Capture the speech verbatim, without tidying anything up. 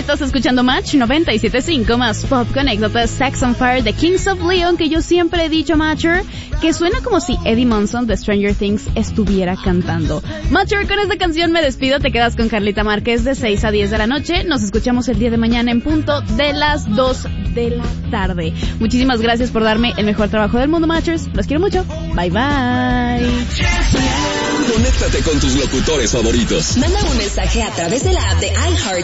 Estás escuchando Match noventa y siete punto cinco más Pop con anécdotas Sex on Fire de Kings of Leon, que yo siempre he dicho, Matcher, que suena como si Eddie Munson de Stranger Things estuviera cantando. Matcher, con esta canción me despido, te quedas con Carlita Márquez de seis a diez de la noche. Nos escuchamos el día de mañana en punto de las dos de la tarde. Muchísimas gracias por darme el mejor trabajo del mundo, Matchers. Los quiero mucho. Bye bye. Conéctate con tus locutores favoritos. Manda un mensaje a través de la app de iHeart